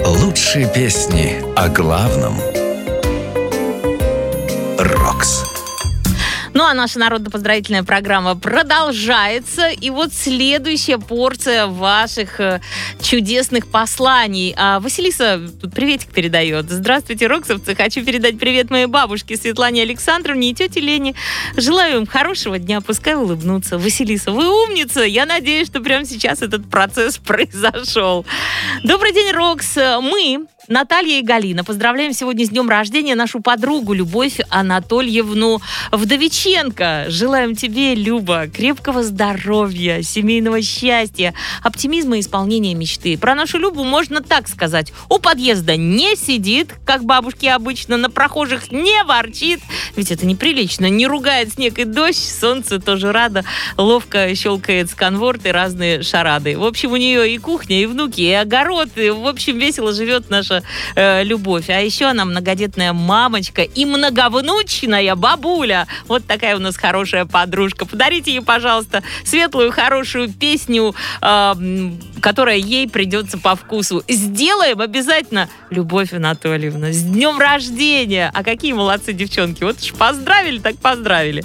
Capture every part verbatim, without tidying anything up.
Лучшие песни о главном. Рокс. Ну, а наша народно-поздравительная программа продолжается. И вот следующая порция ваших э, чудесных посланий. А Василиса тут приветик передает. Здравствуйте, роксовцы. Хочу передать привет моей бабушке Светлане Александровне и тете Лене. Желаю им хорошего дня. Пускай улыбнутся. Василиса, вы умница. Я надеюсь, что прямо сейчас этот процесс произошел. Добрый день, Рокс. Мы... Наталья и Галина, поздравляем сегодня с днем рождения нашу подругу Любовь Анатольевну Вдовиченко. Желаем тебе, Люба, крепкого здоровья, семейного счастья, оптимизма и исполнения мечты. Про нашу Любу можно так сказать. У подъезда не сидит, как бабушки обычно, на прохожих не ворчит, ведь это неприлично, не ругает снег и дождь, солнце тоже рада, ловко щелкает сканворд и разные шарады. В общем, у нее и кухня, и внуки, и огород, и, в общем, весело живет наша э, Любовь. А еще она многодетная мамочка и многовнучная бабуля. Вот такая у нас хорошая подружка. Подарите ей, пожалуйста, светлую, хорошую песню, э, которая ей придется по вкусу. Сделаем обязательно, Любовь Анатольевна. С днем рождения! А какие молодцы девчонки. Вот уж поздравили, так поздравили.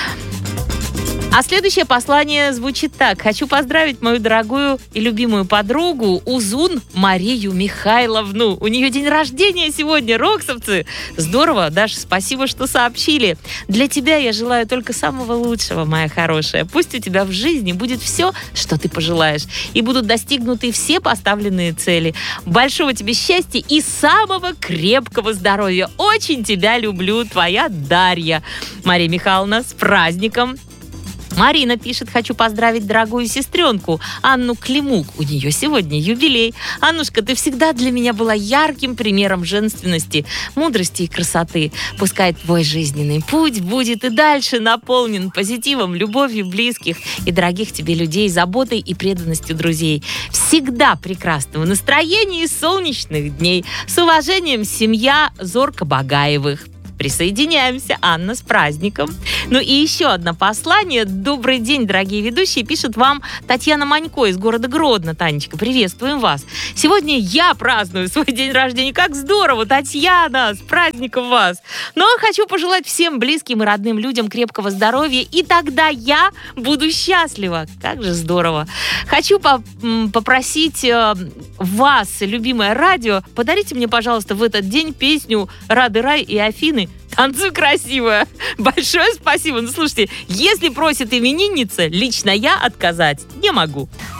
А следующее послание звучит так. Хочу поздравить мою дорогую и любимую подругу Узун Марию Михайловну. У нее день рождения сегодня, роксовцы. Здорово, Даша, спасибо, что сообщили. Для тебя я желаю только самого лучшего, моя хорошая. Пусть у тебя в жизни будет все, что ты пожелаешь. И будут достигнуты все поставленные цели. Большого тебе счастья и самого крепкого здоровья. Очень тебя люблю, твоя Дарья. Мария Михайловна, с праздником! Марина пишет, хочу поздравить дорогую сестренку Анну Климук. У нее сегодня юбилей. Аннушка, ты всегда для меня была ярким примером женственности, мудрости и красоты. Пускай твой жизненный путь будет и дальше наполнен позитивом, любовью близких и дорогих тебе людей, заботой и преданностью друзей. Всегда прекрасного настроения и солнечных дней. С уважением, семья Зорко-Багаевых. Присоединяемся, Анна, с праздником. Ну и еще одно послание. Добрый день, дорогие ведущие. Пишет вам Татьяна Манько из города Гродно. Танечка, приветствуем вас. Сегодня я праздную свой день рождения. Как здорово, Татьяна, с праздником вас. Но хочу пожелать всем близким и родным людям крепкого здоровья, и тогда я буду счастлива. Как же здорово. Хочу попросить вас, любимое радио, подарите мне, пожалуйста, в этот день песню «Рады рай» и «Афины». Танцуй красиво. Большое спасибо. Ну, слушайте, если просит именинница, лично я отказать не могу.